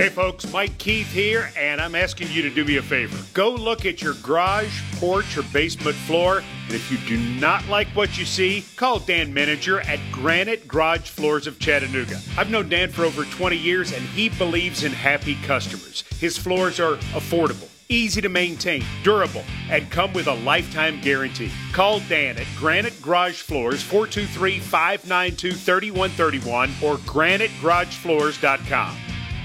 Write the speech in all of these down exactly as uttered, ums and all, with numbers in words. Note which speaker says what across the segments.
Speaker 1: Hey folks, Mike Keith here, and I'm asking you to do me a favor. Go look at your garage, porch, or basement floor, and if you do not like what you see, call Dan Menninger at Granite Garage Floors of Chattanooga. I've known Dan for over twenty years, and he believes in happy customers. His floors are affordable, easy to maintain, durable, and come with a lifetime guarantee. Call Dan at Granite Garage Floors, four two three, five nine two, three one three one or granite garage floors dot com.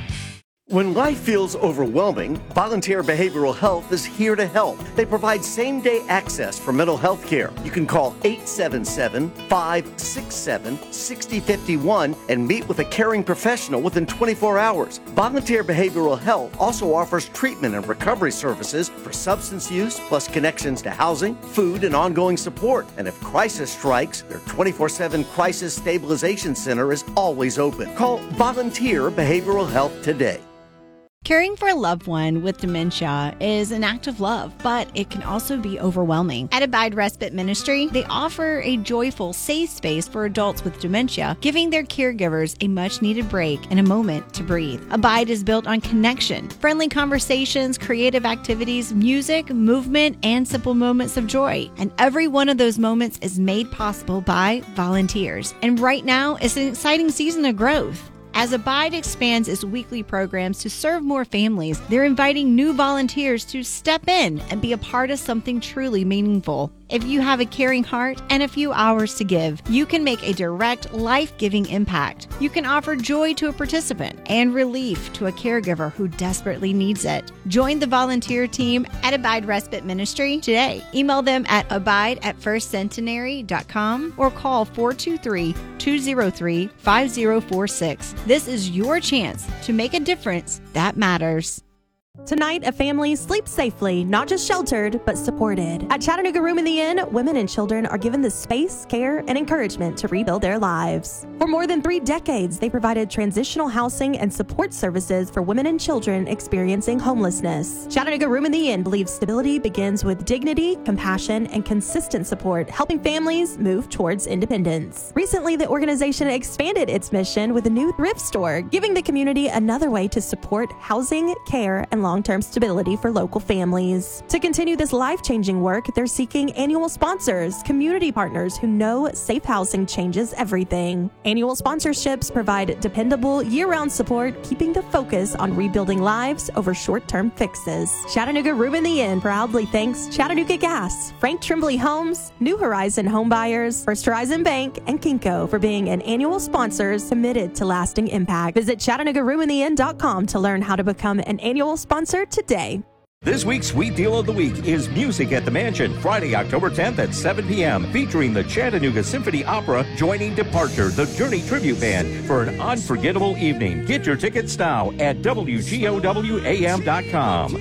Speaker 2: When life feels overwhelming, Volunteer Behavioral Health is here to help. They provide same-day access for mental health care. You can call eight seven seven, five six seven, six zero five one and meet with a caring professional within twenty-four hours. Volunteer Behavioral Health also offers treatment and recovery services for substance use, plus connections to housing, food, and ongoing support. And if crisis strikes, their twenty-four seven Crisis Stabilization Center is always open. Call Volunteer Behavioral Health today.
Speaker 3: Caring for a loved one with dementia is an act of love, but it can also be overwhelming. At Abide Respite Ministry, they offer a joyful, safe space for adults with dementia, giving their caregivers a much-needed break and a moment to breathe. Abide is built on connection, friendly conversations, creative activities, music, movement, and simple moments of joy. And every one of those moments is made possible by volunteers. And right now is an exciting season of growth. As Abide expands its weekly programs to serve more families, they're inviting new volunteers to step in and be a part of something truly meaningful. If you have a caring heart and a few hours to give, you can make a direct, life-giving impact. You can offer joy to a participant and relief to a caregiver who desperately needs it. Join the volunteer team at Abide Respite Ministry today. Email them at abide at first centenary dot com or call four two three, two zero three, five zero four six. This is your chance to make a difference that matters.
Speaker 4: Tonight, a family sleeps safely, not just sheltered, but supported. At Chattanooga Room in the Inn, women and children are given the space, care, and encouragement to rebuild their lives. For more than three decades, they provided transitional housing and support services for women and children experiencing homelessness. Chattanooga Room in the Inn believes stability begins with dignity, compassion, and consistent support, helping families move towards independence. Recently, the organization expanded its mission with a new thrift store, giving the community another way to support housing, care, and long-term stability for local families. To continue this life-changing work, they're seeking annual sponsors, community partners who know safe housing changes everything. Annual sponsorships provide dependable year-round support, keeping the focus on rebuilding lives over short-term fixes. Chattanooga Room in the Inn proudly thanks Chattanooga Gas, Frank Tremblay Homes, New Horizon Home Buyers, First Horizon Bank, and Kinko for being an annual sponsors committed to lasting impact. Visit Chattanooga Room in the Inn dot com to learn how to become an annual sponsor today.
Speaker 5: This week's Sweet Deal of the Week is Music at the Mansion, Friday, October tenth at seven p.m., featuring the Chattanooga Symphony Opera joining Departure, the Journey Tribute Band, for an unforgettable evening. Get your tickets now at W G O W A M dot com.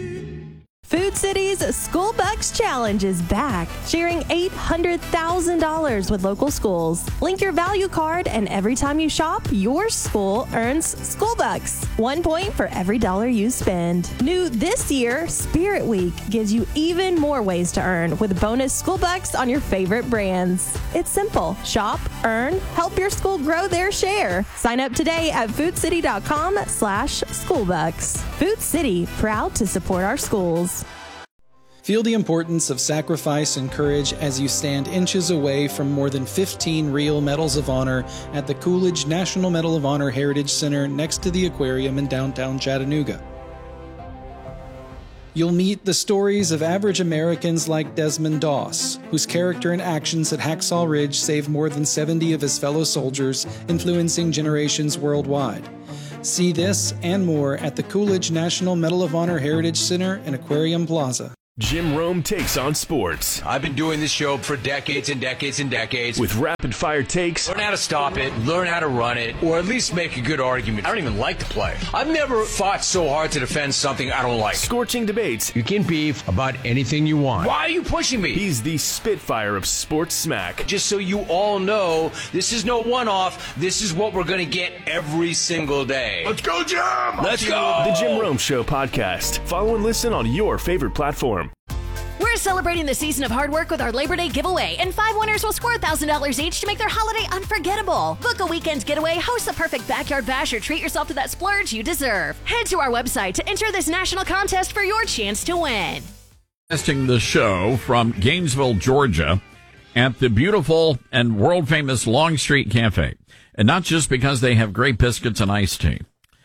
Speaker 4: Food City's School Bucks Challenge is back, sharing eight hundred thousand dollars with local schools. Link your value card, and every time you shop, your school earns School Bucks. One point for every dollar you spend. New this year, Spirit Week gives you even more ways to earn with bonus School Bucks on your favorite brands. It's simple. Shop, earn, help your school grow their share. Sign up today at food city dot com slash school bucks. Food City, proud to support our schools.
Speaker 6: Feel the importance of sacrifice and courage as you stand inches away from more than fifteen real Medals of Honor at the Coolidge National Medal of Honor Heritage Center next to the aquarium in downtown Chattanooga. You'll meet the stories of average Americans like Desmond Doss, whose character and actions at Hacksaw Ridge saved more than seventy of his fellow soldiers, influencing generations worldwide. See this and more at the Coolidge National Medal of Honor Heritage Center and Aquarium Plaza.
Speaker 7: Jim Rome takes on sports.
Speaker 8: I've been doing this show for decades and decades and decades.
Speaker 7: With rapid-fire takes.
Speaker 8: Learn how to stop it, learn how to run it, or at least make a good argument. I don't even like the play. I've never fought so hard to defend something I don't like.
Speaker 7: Scorching debates.
Speaker 8: You can beef about anything you want. Why are you pushing me?
Speaker 7: He's the Spitfire of sports smack.
Speaker 8: Just so you all know, this is no one-off. This is what we're going to get every single day.
Speaker 7: Let's go, Jim!
Speaker 8: Let's go!
Speaker 7: The Jim Rome Show podcast. Follow and listen on your favorite platform.
Speaker 9: We're celebrating the season of hard work with our Labor Day giveaway, and five winners will score one thousand dollars each to make their holiday unforgettable. Book a weekend getaway, host the perfect backyard bash, or treat yourself to that splurge you deserve. Head to our website to enter this national contest for your chance to win.
Speaker 10: Testing the show from Gainesville, Georgia, at the beautiful and world-famous Longstreet Cafe. And not just because they have great biscuits and iced tea,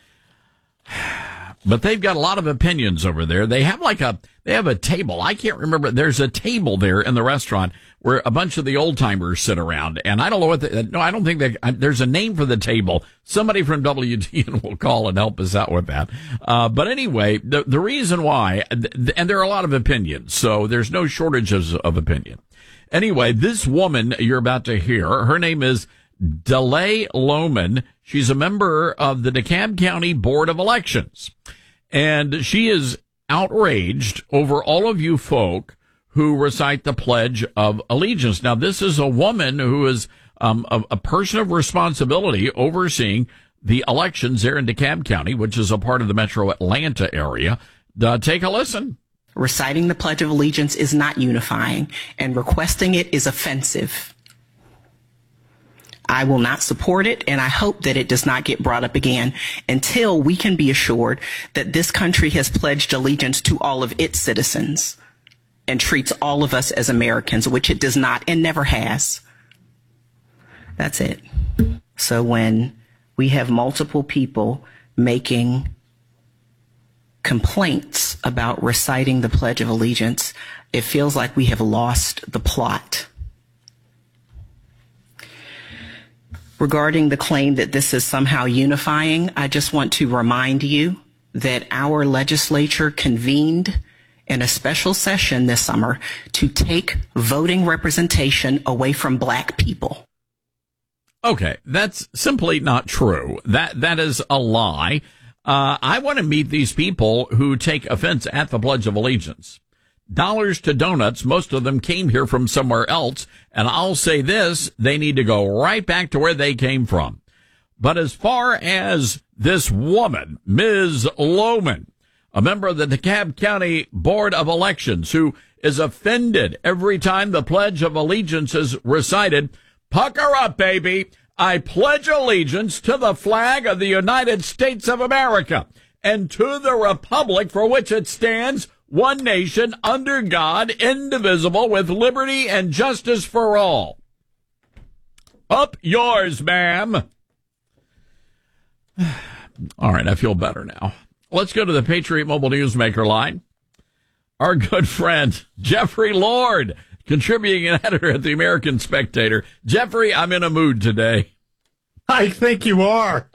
Speaker 10: but they've got a lot of opinions over there. They have like a, they have a table. I can't remember. There's a table there in the restaurant where a bunch of the old timers sit around. And I don't know what the, no, I don't think that there's a name for the table. Somebody from W T N will call and help us out with that. Uh, but anyway, the, the reason why, and there are a lot of opinions, so there's no shortages of opinion. Anyway, this woman you're about to hear, her name is DeLay Lohman. She's a member of the DeKalb County Board of Elections, and she is outraged over all of you folk who recite the Pledge of Allegiance. Now, this is a woman who is um, a, a person of responsibility overseeing the elections there in DeKalb County, which is a part of the metro Atlanta area. Uh, take a listen.
Speaker 11: Reciting the Pledge of Allegiance is not unifying, and requesting it is offensive. I will not support it, and I hope that it does not get brought up again until we can be assured that this country has pledged allegiance to all of its citizens and treats all of us as Americans, which it does not and never has. That's it. So when we have multiple people making complaints about reciting the Pledge of Allegiance, it feels like we have lost the plot. Regarding the claim that this is somehow unifying, I just want to remind you that our legislature convened in a special session this summer to take voting representation away from black people.
Speaker 10: Okay, that's simply not true. That that is a lie. Uh, I want to meet these people who take offense at the Pledge of Allegiance. Dollars to donuts, most of them came here from somewhere else, and I'll say this, they need to go right back to where they came from. But as far as this woman, Miz Lohman, a member of the DeKalb County Board of Elections, who is offended every time the Pledge of Allegiance is recited, pucker up, baby. I pledge allegiance to the flag of the United States of America and to the republic for which it stands, one nation, under God, indivisible, with liberty and justice for all. Up yours, ma'am. All right, I feel better now. Let's go to the Patriot Mobile Newsmaker line. Our good friend, Jeffrey Lord, contributing editor at the American Spectator. Jeffrey, I'm in a mood today.
Speaker 12: I think you are.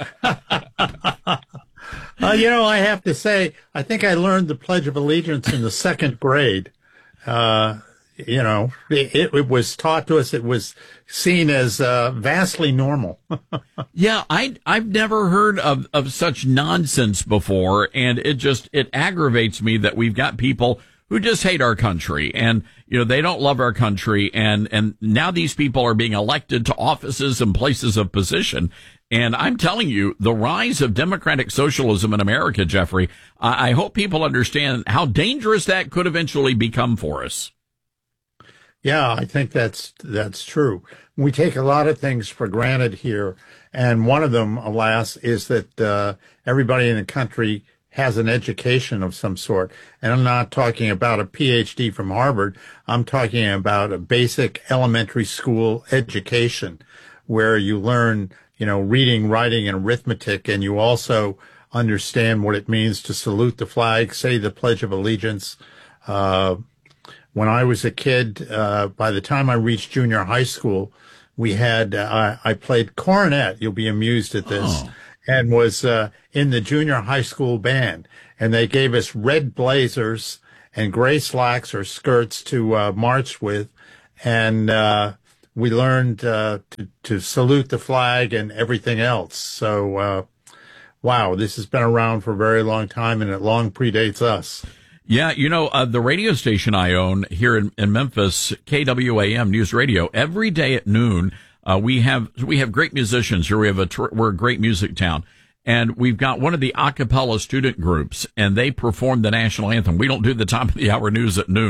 Speaker 12: Uh, you know, I have to say, I think I learned the Pledge of Allegiance in the second grade. Uh, you know, it, it was taught to us. It was seen as uh, vastly normal.
Speaker 10: Yeah, I, I've never heard of, of such nonsense before, and it just, it aggravates me that we've got people who just hate our country, and, you know, they don't love our country, and, and now these people are being elected to offices and places of position. And I'm telling you, the rise of democratic socialism in America, Jeffrey, I, I hope people understand how dangerous that could eventually become for us.
Speaker 12: Yeah, I think that's that's true. We take a lot of things for granted here, and one of them, alas, is that uh, everybody in the country has an education of some sort. And I'm not talking about a P H D from Harvard. I'm talking about a basic elementary school education where you learn, you know, reading, writing, and arithmetic, and you also understand what it means to salute the flag, say the Pledge of Allegiance. Uh, when I was a kid, uh, by the time I reached junior high school, we had, uh, I played cornet. You'll be amused at this. Oh. And was uh, in the junior high school band. And they gave us red blazers and gray slacks or skirts to uh, march with. And uh, we learned uh, to, to salute the flag and everything else. So, uh, wow, this has been around for a very long time, and it long predates us.
Speaker 10: Yeah, you know, uh, the radio station I own here in, in Memphis, K W A M News Radio, every day at noon, Uh, we have, we have great musicians here. We have a, we're a great music town, and we've got one of the a cappella student groups, and they perform the national anthem. We don't do the top of the hour news at noon.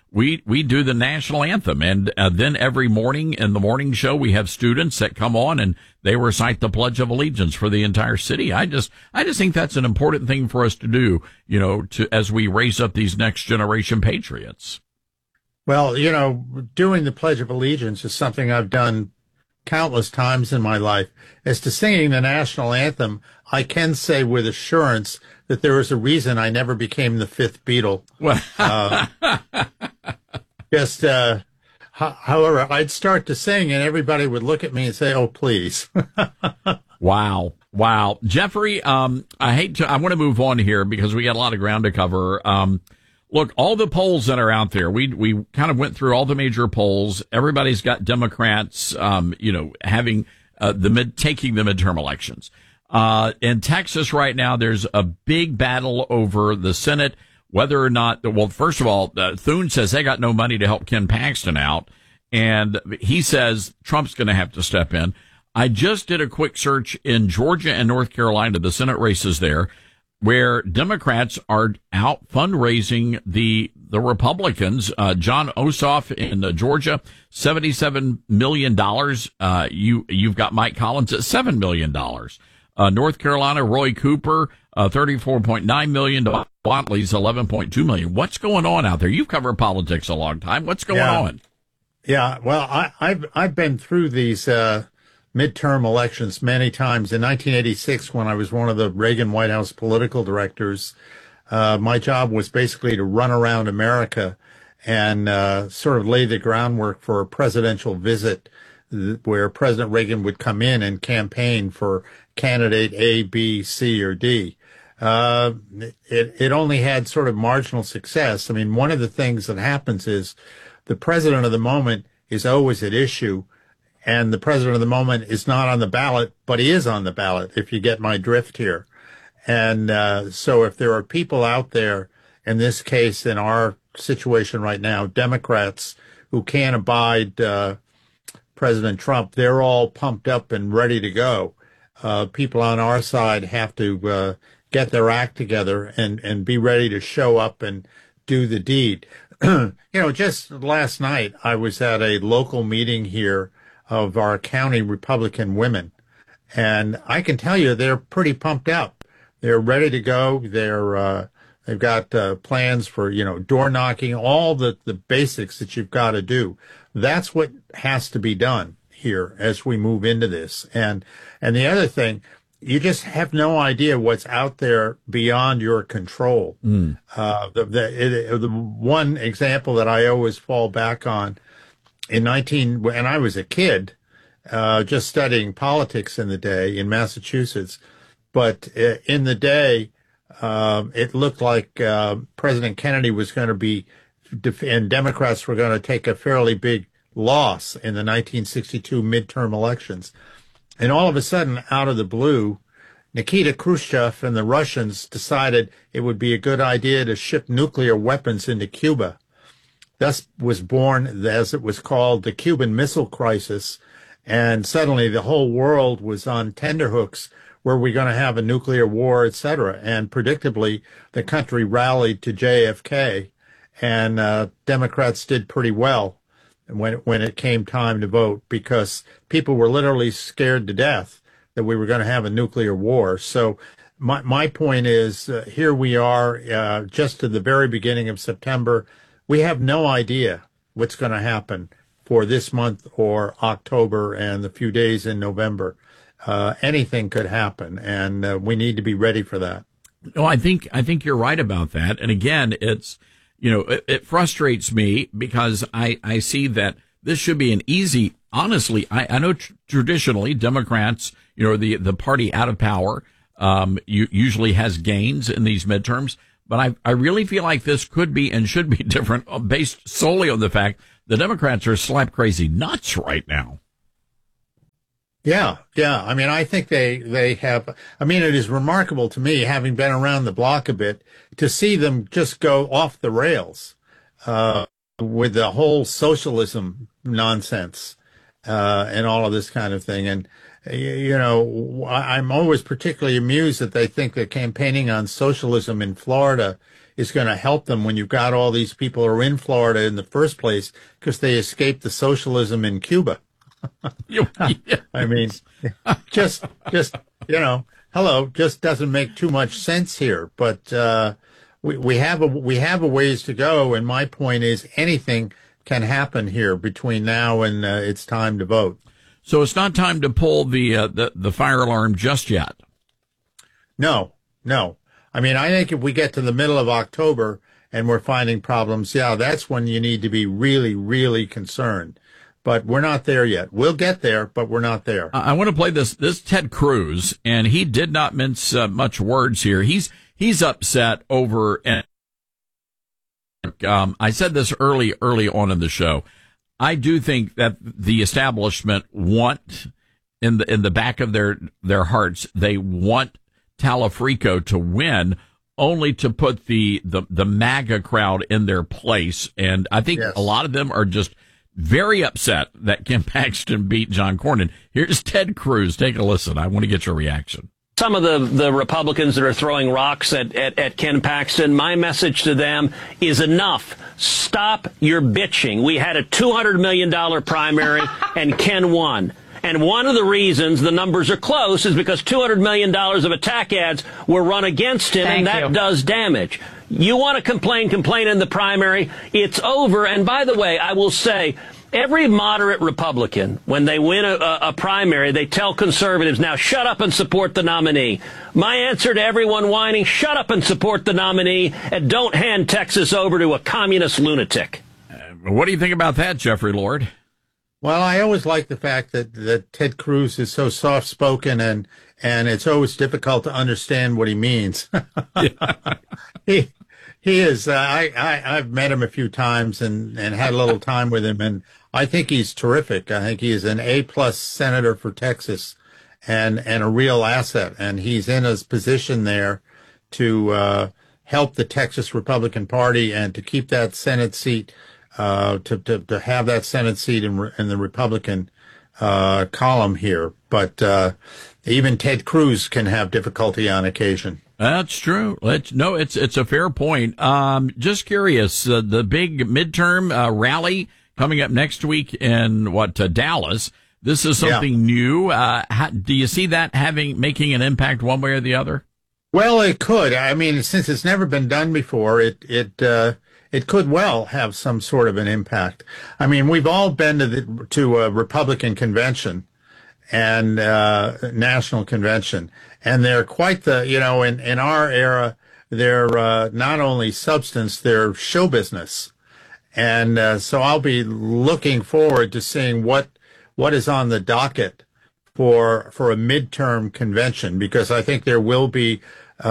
Speaker 10: we we do the national anthem, and uh, then every morning in the morning show we have students that come on and they recite the Pledge of Allegiance for the entire city. I just I just think that's an important thing for us to do, you know, to as we raise up these next generation patriots.
Speaker 12: Well, you know, doing the Pledge of Allegiance is something I've done countless times in my life. As to singing the national anthem, I can say with assurance that there is a reason I never became the fifth Beatle. uh, just, uh, ho- however, I'd start to sing and everybody would look at me and say, "Oh, please."
Speaker 10: Wow. Wow. Jeffrey, um, I hate to, I want to move on here because we got a lot of ground to cover. Um, Look, all the polls that are out there, we we kind of went through all the major polls. Everybody's got Democrats, um, you know, having uh, the mid taking the midterm elections. Uh, in Texas right now, there's a big battle over the Senate, whether or not. Well, first of all, uh, Thune says they got no money to help Ken Paxton out, and he says Trump's going to have to step in. I just did a quick search in Georgia and North Carolina, the Senate races there, where Democrats are out fundraising the the Republicans. Uh, John Ossoff in uh, Georgia, seventy-seven million dollars. Uh, you, you've got Mike Collins at seven million dollars. Uh, North Carolina, Roy Cooper, uh, thirty-four point nine million dollars. Watley's eleven point two million dollars. What's going on out there? You've covered politics a long time. What's going
Speaker 12: yeah.
Speaker 10: on?
Speaker 12: Yeah, well, I, I've, I've been through these, uh, midterm elections many times. In nineteen eighty-six, when I was one of the Reagan White House political directors, uh, my job was basically to run around America and uh, sort of lay the groundwork for a presidential visit where President Reagan would come in and campaign for candidate A, B, C, or D. Uh, it, it only had sort of marginal success. I mean, one of the things that happens is the president of the moment is always at issue. And the president of the moment is not on the ballot, but he is on the ballot, if you get my drift here. And uh, so if there are people out there, in this case, in our situation right now, Democrats who can't abide uh, President Trump, they're all pumped up and ready to go. Uh, people on our side have to uh, get their act together and, and be ready to show up and do the deed. You know, just last night, I was at a local meeting here of our county Republican women. And I can tell you they're pretty pumped up. They're ready to go. They're, uh, they've got uh, plans for, you know, door knocking, all the, the basics that you've got to do. That's what has to be done here as we move into this. And, and the other thing, you just have no idea what's out there beyond your control. Mm. Uh, the, the, it, the one example that I always fall back on, in nineteen, when I was a kid, uh, just studying politics in the day in Massachusetts, but uh, in the day, um, it looked like uh, President Kennedy was going to be, and Democrats were going to take a fairly big loss in the nineteen sixty-two midterm elections. And all of a sudden, out of the blue, Nikita Khrushchev and the Russians decided it would be a good idea to ship nuclear weapons into Cuba. Thus was born, as it was called, the Cuban Missile Crisis, and suddenly the whole world was on tenterhooks. Were we going to have a nuclear war, et cetera? And predictably, the country rallied to J F K, and uh, Democrats did pretty well when when it came time to vote, because people were literally scared to death that we were going to have a nuclear war. So my my point is, uh, here we are, uh, just at the very beginning of September. We have no idea what's going to happen for this month or October and the few days in November. Uh, anything could happen, and uh, we need to be ready for that.
Speaker 10: No, I think I think you're right about that. And again, it's, you know, it, it frustrates me because I, I see that this should be an easy. Honestly, I, I know tr- traditionally Democrats, you know, the the party out of power, um, you, usually has gains in these midterms. But I, I really feel like this could be and should be different based solely on the fact the Democrats are slap crazy nuts right now.
Speaker 12: Yeah, yeah. I mean, I think they, they have, I mean, it is remarkable to me, having been around the block a bit, to see them just go off the rails, uh, with the whole socialism nonsense, uh, and all of this kind of thing. And you know, I'm always particularly amused that they think that campaigning on socialism in Florida is going to help them when you've got all these people who are in Florida in the first place because they escaped the socialism in Cuba. I mean, just, just, you know, hello, just doesn't make too much sense here. But uh, we, we have a we have a ways to go. And my point is anything can happen here between now and uh, it's time to vote.
Speaker 10: So it's not time to pull the, uh, the the fire alarm just yet.
Speaker 12: No, no. I mean, I think if we get to the middle of October and we're finding problems, yeah, that's when you need to be really, really concerned. But we're not there yet. We'll get there, but we're not there.
Speaker 10: I want to play this. This Ted Cruz, and he did not mince uh, much words here. He's he's upset over. And um, I said this early, early on in the show. I do think that the establishment want in the in the back of their their hearts, they want Talafrico to win, only to put the the the MAGA crowd in their place. And I think yes. a lot of them are just very upset that Ken Paxton beat John Cornyn. Here's Ted Cruz. Take a listen. I want to get your reaction.
Speaker 13: Some of the, the Republicans that are throwing rocks at, at, at Ken Paxton, my message to them is enough. Stop your bitching. We had a two hundred million dollars primary and Ken won. And one of the reasons the numbers are close is because two hundred million dollars of attack ads were run against him,
Speaker 14: Thank
Speaker 13: and that
Speaker 14: you.
Speaker 13: does damage. You want to complain, complain in the primary. It's over. And by the way, I will say, every moderate Republican, when they win a, a, a primary, they tell conservatives, now shut up and support the nominee. My answer to everyone whining, shut up and support the nominee, and don't hand Texas over to a communist lunatic.
Speaker 10: Uh, what do you think about that, Jeffrey Lord?
Speaker 12: Well, I always like the fact that, that Ted Cruz is so soft-spoken, and, and it's always difficult to understand what he means. he he is. Uh, I, I I've met him a few times and, and had a little time with him, and I think he's terrific. I think he is an A-plus senator for Texas, and and a real asset. And he's in his position there to uh, help the Texas Republican Party and to keep that Senate seat. Uh, to, to, to have that Senate seat in, in the Republican, uh, column here. But, uh, even Ted Cruz can have difficulty on occasion.
Speaker 10: That's true. Let's, no, it's, it's a fair point. Um, just curious, uh, the big midterm, uh, rally coming up next week in what, uh, Dallas. This is something yeah. new. Uh, how, do you see that having, making an impact one way or the other?
Speaker 12: Well, it could. I mean, since it's never been done before, it, it, uh, it could well have some sort of an impact. I mean, we've all been to the, to a Republican convention and uh national convention, and they're quite the, you know, in, in our era, they're uh, not only substance, they're show business. And uh, so I'll be looking forward to seeing what what is on the docket for for a midterm convention, because I think there will be,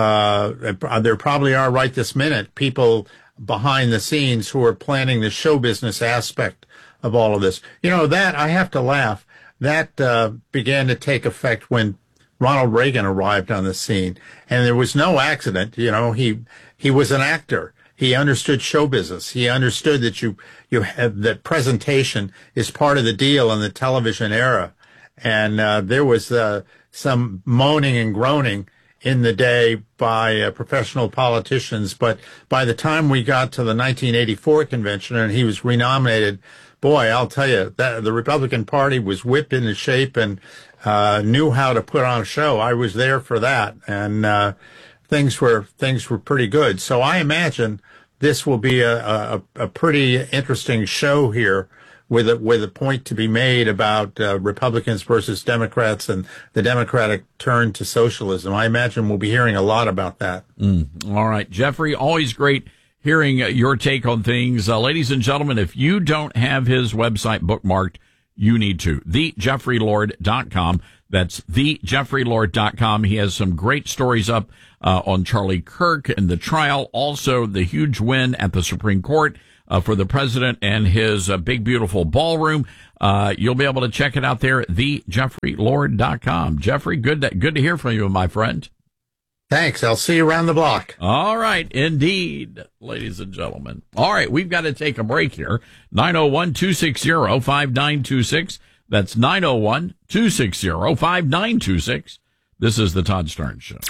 Speaker 12: uh there probably are right this minute, people behind the scenes who are planning the show business aspect of all of this. You know, that, I have to laugh, that uh, began to take effect when Ronald Reagan arrived on the scene. And there was no accident. You know, he he was an actor. He understood show business. He understood that you, you have, that presentation is part of the deal in the television era. And uh, there was uh, some moaning and groaning in the day by uh, professional politicians. But by the time we got to the nineteen eighty-four convention and he was renominated, boy, I'll tell you, that the Republican Party was whipped into shape and uh, knew how to put on a show. I was there for that, and uh, things were things were pretty good. So I imagine this will be a, a, a pretty interesting show here, with a, with a point to be made about uh, Republicans versus Democrats and the Democratic turn to socialism. I imagine we'll be hearing a lot about that.
Speaker 10: Mm. All right, Jeffrey, always great hearing your take on things. Uh, ladies and gentlemen, if you don't have his website bookmarked, you need to. the jeffrey lord dot com. That's the jeffrey lord dot com. He has some great stories up uh, on Charlie Kirk and the trial, also the huge win at the Supreme Court Uh, for the president and his uh, big, beautiful ballroom. Uh, you'll be able to check it out there at the jeffrey lord dot com. Jeffrey, good to, good to hear from you, my friend.
Speaker 12: Thanks. I'll see you around the block.
Speaker 10: All right. Indeed, ladies and gentlemen. All right. We've got to take a break here. nine oh one, two six zero, five nine two six. That's nine oh one, two six zero, five nine two six. This is the Todd Starnes Show.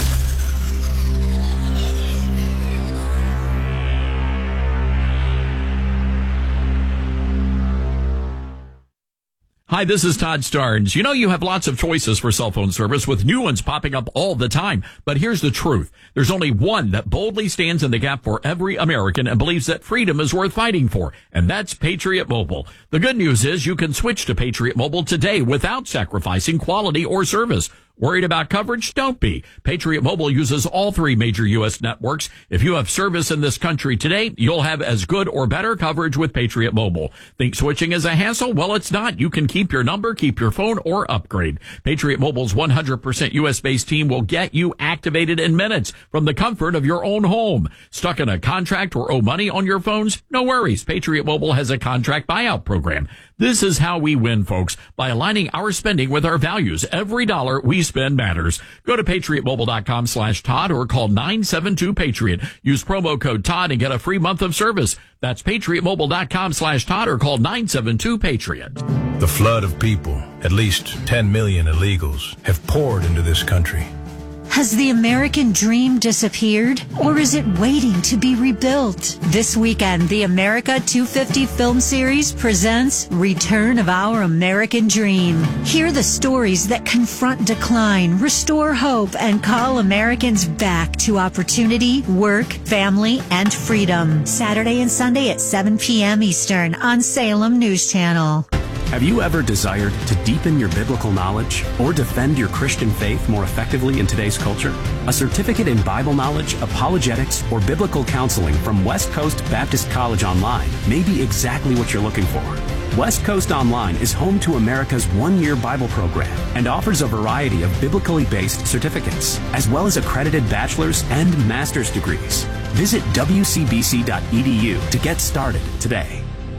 Speaker 10: Hi, this is Todd Starnes. You know, you have lots of choices for cell phone service with new ones popping up all the time. But here's the truth. There's only one that boldly stands in the gap for every American and believes that freedom is worth fighting for. And that's Patriot Mobile. The good news is you can switch to Patriot Mobile today without sacrificing quality or service. Worried about coverage? Don't be. Patriot Mobile uses all three major U S networks. If you have service in this country today, you'll have as good or better coverage with Patriot Mobile. Think switching is a hassle? Well, it's not. You can keep your number, keep your phone, or upgrade. Patriot Mobile's one hundred percent U S-based team will get you activated in minutes from the comfort of your own home. Stuck in a contract or owe money on your phones? No worries. Patriot Mobile has a contract buyout program. This is how we win, folks, by aligning our spending with our values. Every dollar we spend matters. Go to patriotmobile.com slash Todd or call nine seven two Patriot. Use promo code Todd and get a free month of service. That's patriotmobile.com slash Todd or call nine seven two Patriot.
Speaker 14: The flood of people, at least ten million illegals, have poured into this country.
Speaker 15: Has the American dream disappeared, or is it waiting to be rebuilt? This weekend, the America two fifty film series presents Return of Our American Dream. Hear the stories that confront decline, restore hope, and call Americans back to opportunity, work, family, and freedom. Saturday and Sunday at seven p.m. Eastern on Salem News Channel.
Speaker 16: Have you ever desired to deepen your biblical knowledge or defend your Christian faith more effectively in today's culture? A certificate in Bible knowledge, apologetics, or biblical counseling from West Coast Baptist College Online may be exactly what you're looking for. West Coast Online is home to America's one-year Bible program and offers a variety of biblically based certificates, as well as accredited bachelor's and master's degrees. Visit w c b c dot e d u to get started today.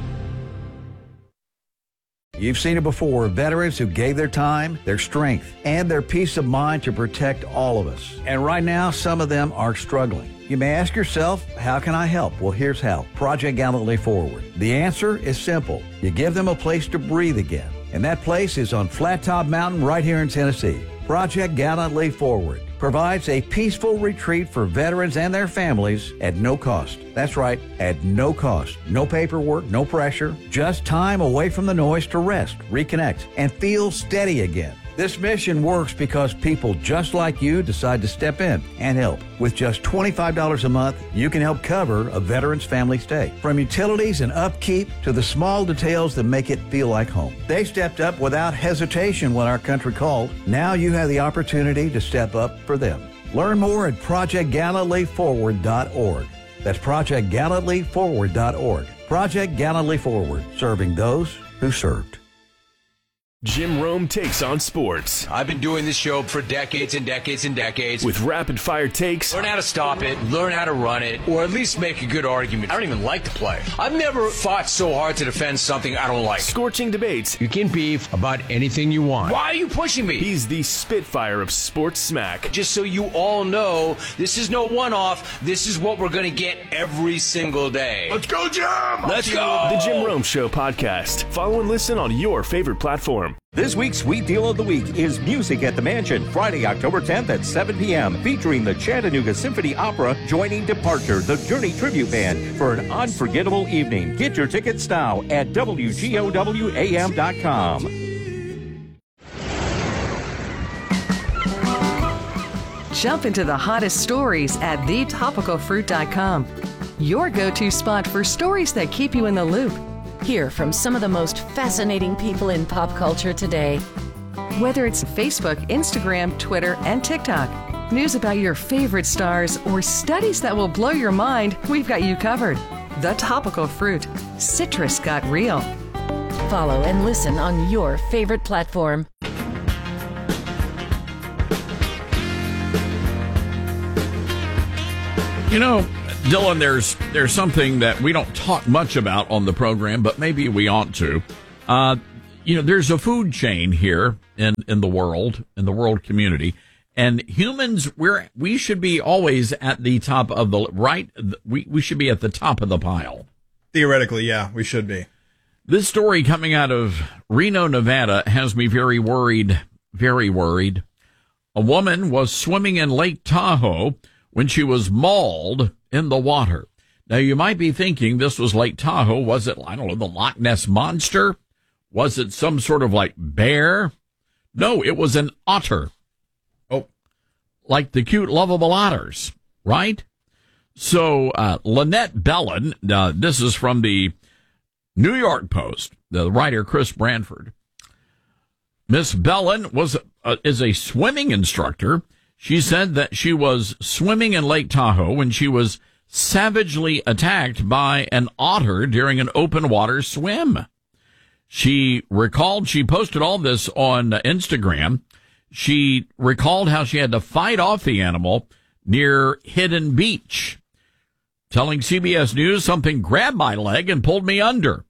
Speaker 17: You've seen it before, veterans who gave their time, their strength, and their peace of mind to protect all of us. And right now, some of them are struggling. You may ask yourself, how can I help? Well, here's how. Project Gallantly Forward. The answer is simple. You give them a place to breathe again. And that place is on Flat Top Mountain right here in Tennessee. Project Gallantly Forward provides a peaceful retreat for veterans and their families at no cost. That's right, at no cost. No paperwork, no pressure, just time away from the noise to rest, reconnect, and feel steady again. This mission works because people just like you decide to step in and help. With just twenty-five dollars a month, you can help cover a veteran's family stay. From utilities and upkeep to the small details that make it feel like home. They stepped up without hesitation when our country called. Now you have the opportunity to step up for them. Learn more at project gallantly forward dot org. That's project gallantly forward dot org. Project Gallantly Forward, serving those who served.
Speaker 7: Jim Rome takes on sports.
Speaker 8: I've been doing this show for decades and decades and decades.
Speaker 7: With rapid fire takes.
Speaker 8: Learn how to stop it, learn how to run it, or at least make a good argument. I don't even like the play. I've never fought so hard to defend something I don't like.
Speaker 7: Scorching debates.
Speaker 8: You can beef about anything you want. Why are you pushing me?
Speaker 7: He's the Spitfire of sports smack.
Speaker 8: Just so you all know, this is no one-off. This is what we're going to get every single day.
Speaker 7: Let's go, Jim!
Speaker 8: Let's go!
Speaker 7: The Jim Rome Show podcast. Follow and listen on your favorite platform.
Speaker 5: This week's Sweet Deal of the Week is Music at the Mansion, Friday, October tenth at seven p.m., featuring the Chattanooga Symphony Opera joining Departure, the Journey Tribute Band, for an unforgettable evening. Get your tickets now at w g o w a m dot com.
Speaker 18: Jump into the hottest stories at the topical fruit dot com, your go-to spot for stories that keep you in the loop.
Speaker 19: Hear from some of the most fascinating people in pop culture today.
Speaker 18: Whether it's Facebook, Instagram, Twitter, and TikTok, news about your favorite stars, or studies that will blow your mind, we've got you covered. The Topical Fruit. Citrus got real.
Speaker 19: Follow and listen on your favorite platform.
Speaker 10: You know, Dylan, there's there's something that we don't talk much about on the program, but maybe we ought to. Uh, you know, there's a food chain here in, in the world, in the world community, and humans, we're we should be always at the top of the right. We we should be at the top of the pile.
Speaker 20: Theoretically, yeah, we should be.
Speaker 10: This story coming out of Reno, Nevada has me very worried, very worried. A woman was swimming in Lake Tahoe when she was mauled in the water. Now, you might be thinking this was Lake Tahoe. Was it, I don't know, the Loch Ness Monster? Was it some sort of like bear? No, it was an otter.
Speaker 20: Oh.
Speaker 10: Like the cute, lovable otters, right? So, uh, Lynette Bellin, uh, this is from the New York Post, the writer Chris Branford. Miss Bellin was, uh, is a swimming instructor. She said that she was swimming in Lake Tahoe when she was savagely attacked by an otter during an open water swim. She recalled, she posted all this on Instagram. She recalled how she had to fight off the animal near Hidden Beach, telling C B S News, something grabbed my leg and pulled me under.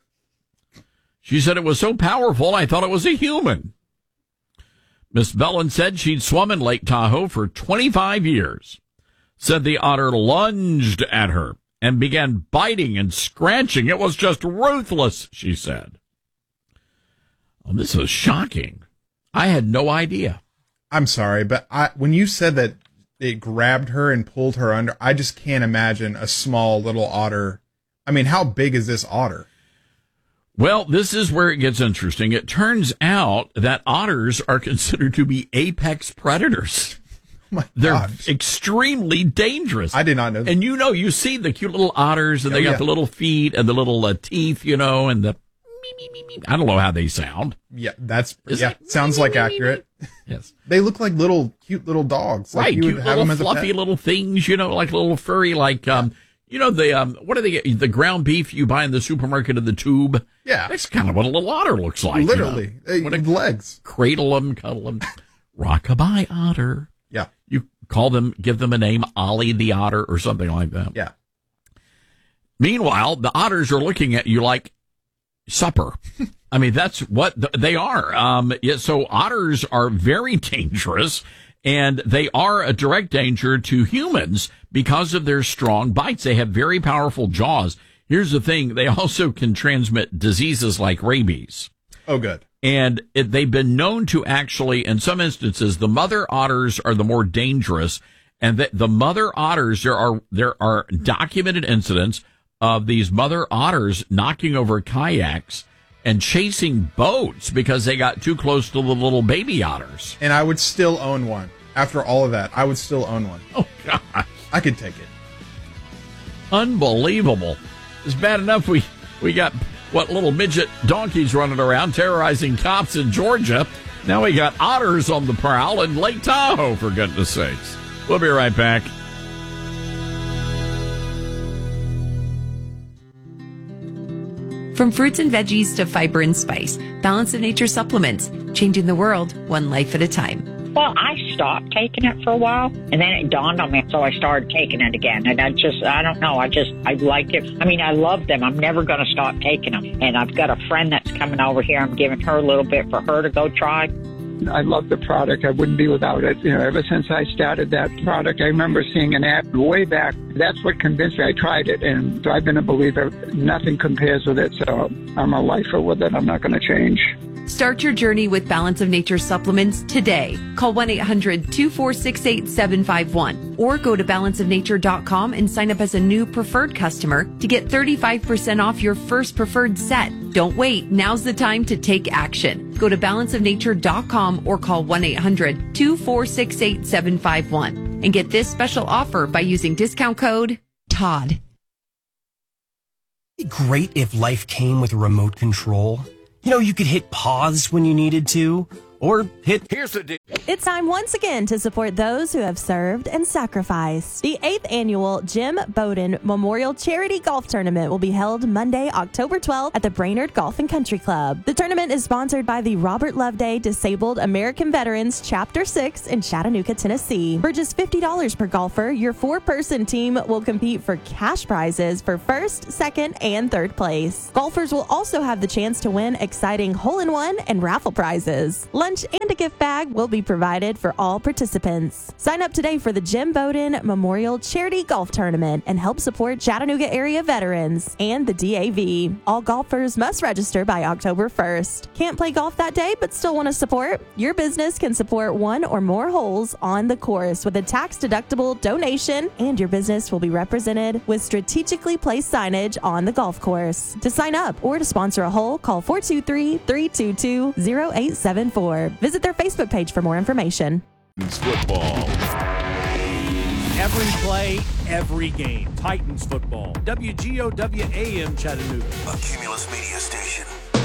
Speaker 10: She said it was so powerful, I thought it was a human. Miss Bellin said she'd swum in Lake Tahoe for twenty-five years. Said the otter lunged at her and began biting and scratching. It was just ruthless, she said. Oh, this is shocking. I had no idea.
Speaker 20: I'm sorry, but I, when you said that it grabbed her and pulled her under, I just can't imagine a small little otter. I mean, how big is this otter?
Speaker 10: Well, this is where it gets interesting. It turns out that otters are considered to be apex predators.
Speaker 20: My
Speaker 10: They're
Speaker 20: gosh.
Speaker 10: extremely dangerous.
Speaker 20: I did not know that.
Speaker 10: And you know, you see the cute little otters, and
Speaker 20: Oh,
Speaker 10: they got
Speaker 20: yeah.
Speaker 10: the little feet and the little uh, teeth, you know, and the me, me, me, me. I don't know how they sound.
Speaker 20: Yeah, that's
Speaker 10: Is
Speaker 20: yeah.
Speaker 10: it-
Speaker 20: Sounds like accurate.
Speaker 10: Yes.
Speaker 20: They look like little cute little dogs. Like
Speaker 10: Right,
Speaker 20: you
Speaker 10: cute
Speaker 20: would have
Speaker 10: little
Speaker 20: them as a
Speaker 10: fluffy
Speaker 20: pet.
Speaker 10: little things, you know, like little furry, like, um, you know, the, um, what are they, the ground beef you buy in the supermarket in the tube?
Speaker 20: Yeah.
Speaker 10: That's kind of what a little otter looks like.
Speaker 20: Literally.
Speaker 10: You know?
Speaker 20: Uh, legs.
Speaker 10: Cradle them, cuddle them. Rockabye otter.
Speaker 20: Yeah.
Speaker 10: You call them, give them a name, Ollie the otter or something like that.
Speaker 20: Yeah.
Speaker 10: Meanwhile, the otters are looking at you like supper. I mean, that's what th- they are. Um, yeah, so otters are very dangerous, and they are a direct danger to humans because of their strong bites. They have very powerful jaws. Here's the thing. They also can transmit diseases like rabies.
Speaker 20: Oh, good.
Speaker 10: And it, they've been known to actually, in some instances, the mother otters are the more dangerous. And the, the mother otters, there are, there are documented incidents of these mother otters knocking over kayaks and chasing boats because they got too close to the little baby otters.
Speaker 20: And I would still own one. After all of that, I would still own one.
Speaker 10: Oh, God.
Speaker 20: I could take it.
Speaker 10: Unbelievable. It's bad enough we, we got, what, little midget donkeys running around terrorizing cops in Georgia. Now we got otters on the prowl in Lake Tahoe, for goodness sakes. We'll be right back.
Speaker 21: From fruits and veggies to fiber and spice, Balance of Nature supplements, changing the world one life at a time.
Speaker 22: Well, I stopped taking it for a while, and then it dawned on me, so I started taking it again. And I just, I don't know, I just, I like it. I mean, I love them. I'm never going to stop taking them. And I've got a friend that's coming over here. I'm giving her a little bit for her to go try.
Speaker 23: I love the product. I wouldn't be without it. You know, ever since I started that product, I remember seeing an ad way back. That's what convinced me. I tried it, and I've been a believer. Nothing compares with it, so I'm a lifer with it. I'm not going to change.
Speaker 21: Start your journey with Balance of Nature supplements today. Call one eight hundred two four six eight seven five one or go to balance of nature dot com and sign up as a new preferred customer to get thirty-five percent off your first preferred set. Don't wait. Now's the time to take action. Go to balance of nature dot com or call one eight hundred two four six eight seven five one and get this special offer by using discount code Todd.
Speaker 24: It'd be great if life came with a remote control. You know, you could hit pause when you needed to, or hit... Here's the deal.
Speaker 4: It's time once again to support those who have served and sacrificed. The eighth annual Jim Bowden Memorial Charity Golf Tournament will be held Monday, October twelfth at the Brainerd Golf and Country Club. The tournament is sponsored by the Robert Loveday Disabled American Veterans Chapter six in Chattanooga, Tennessee. For just fifty dollars per golfer, your four-person team will compete for cash prizes for first, second, and third place. Golfers will also have the chance to win exciting hole-in-one and raffle prizes. Let Lunch and a gift bag will be provided for all participants. Sign up today for the Jim Bowden Memorial Charity Golf Tournament and help support Chattanooga area veterans and the D A V. All golfers must register by October first. Can't play golf that day but still want to support? Your business can support one or more holes on the course with a tax-deductible donation, and your business will be represented with strategically placed signage on the golf course. To sign up or to sponsor a hole, call four two three, three two two, zero eight seven four. Visit their Facebook page for more information.
Speaker 1: Football. Every play, every game. Titans football. W G O W A M Chattanooga.
Speaker 2: A Cumulus Media Station.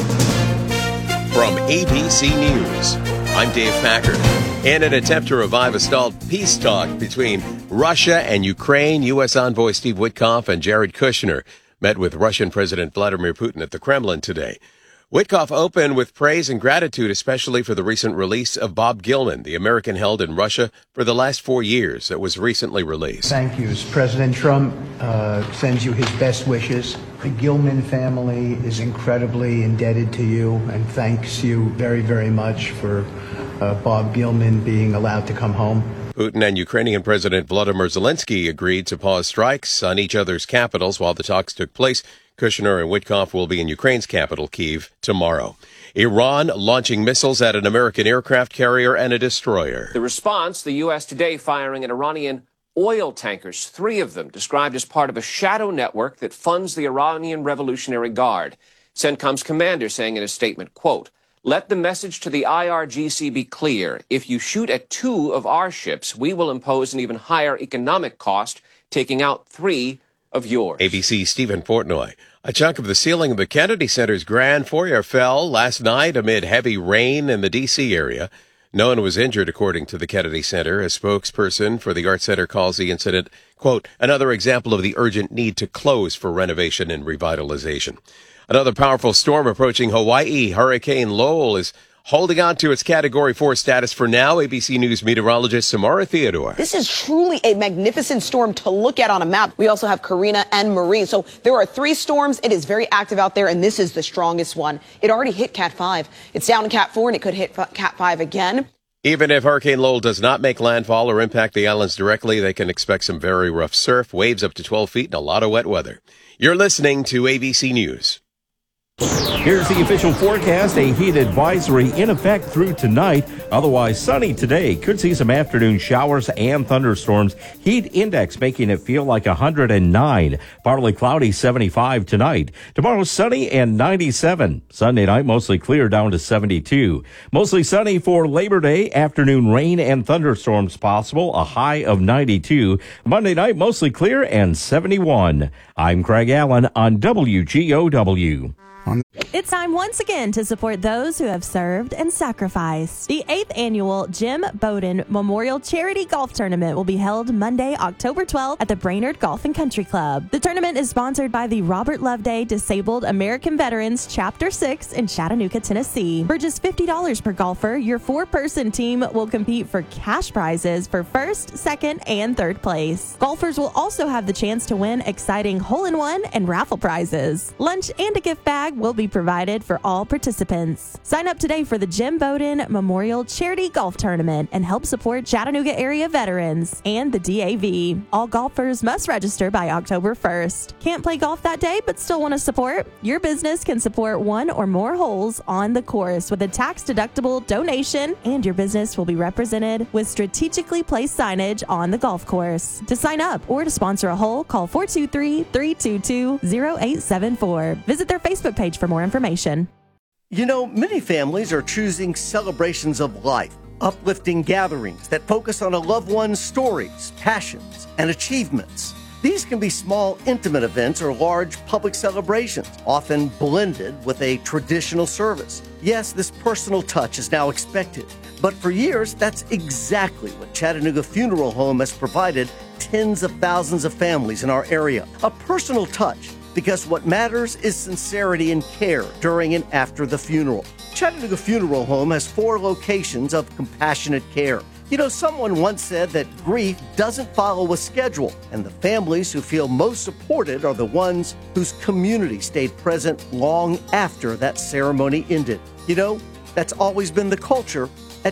Speaker 2: From A B C News, I'm Dave Packard. In an attempt to revive a stalled peace talk between Russia and Ukraine, U S Envoy Steve Witkoff and Jared Kushner met with Russian President Vladimir Putin at the Kremlin today. Witkoff opened with praise and gratitude, especially for the recent release of Bob Gilman, the American held in Russia for the last four years that was recently released.
Speaker 3: Thank you. President Trump uh, sends you his best wishes. The Gilman family is incredibly indebted to you and thanks you very, very much for uh, Bob Gilman being allowed to come home.
Speaker 2: Putin and Ukrainian President Volodymyr Zelensky agreed to pause strikes on each other's capitals while the talks took place. Kushner and Witkoff will be in Ukraine's capital, Kyiv, tomorrow. Iran launching missiles at an American aircraft carrier and a destroyer.
Speaker 6: The response, the U S today firing at Iranian oil tankers, three of them described as part of a shadow network that funds the Iranian Revolutionary Guard. CENTCOM's commander saying in a statement, quote, "Let the message to the I R G C be clear. If you shoot at two of our ships, we will impose an even higher economic cost, taking out three of yours."
Speaker 2: A B C's Stephen Portnoy. A chunk of the ceiling of the Kennedy Center's grand foyer fell last night amid heavy rain in the D C area. No one was injured, according to the Kennedy Center. A spokesperson for the Art Center calls the incident, quote, "another example of the urgent need to close for renovation and revitalization." Another powerful storm approaching Hawaii. Hurricane Lowell is holding on to its Category four status for now. A B C News meteorologist Samara Theodore.
Speaker 25: This is truly a magnificent storm to look at on a map. We also have Karina and Marie. So there are three storms. It is very active out there, and this is the strongest one. It already hit Cat five. It's down to Cat four, and it could hit Cat five again.
Speaker 2: Even if Hurricane Lowell does not make landfall or impact the islands directly, they can expect some very rough surf, waves up to twelve feet, and a lot of wet weather. You're listening to A B C News.
Speaker 5: Here's the official forecast. A heat advisory in effect through tonight. Otherwise sunny today. Could see some afternoon showers and thunderstorms. Heat index making it feel like one hundred nine. Partly cloudy, seventy-five tonight. Tomorrow sunny and ninety-seven. Sunday night mostly clear, down to seventy-two. Mostly sunny for Labor Day. Afternoon rain and thunderstorms possible. A high of ninety-two. Monday night mostly clear and seventy-one. I'm Craig Allen on W G O W.
Speaker 4: It's time once again to support those who have served and sacrificed. The eighth annual Jim Bowden Memorial Charity Golf Tournament will be held Monday, October twelfth at the Brainerd Golf and Country Club. The tournament is sponsored by the Robert Loveday Disabled American Veterans Chapter six in Chattanooga, Tennessee. For just fifty dollars per golfer, your four-person team will compete for cash prizes for first, second, and third place. Golfers will also have the chance to win exciting hole-in-one and raffle prizes. Lunch and a gift bag will be provided for all participants. Sign up today for the Jim Bowden Memorial Charity Golf Tournament and help support Chattanooga area veterans and the D A V. All golfers must register by October first. Can't play golf that day but still want to support? Your business can support one or more holes on the course with a tax-deductible donation, and your business will be represented with strategically placed signage on the golf course. To sign up or to sponsor a hole, call four two three, three two two, zero eight seven four. Visit their Facebook page for more information.
Speaker 26: You know, many families are choosing celebrations of life, uplifting gatherings that focus on a loved one's stories, passions, and achievements. These can be small, intimate events or large public celebrations, often blended with a traditional service. Yes, this personal touch is now expected, but for years, that's exactly what Chattanooga Funeral Home has provided tens of thousands of families in our area. A personal touch, because what matters is sincerity and care during and after the funeral. Chattanooga Funeral Home has four locations of compassionate care. You know, someone once said that grief doesn't follow a schedule, and the families who feel most supported are the ones whose community stayed present long after that ceremony ended. You know, That's always been the culture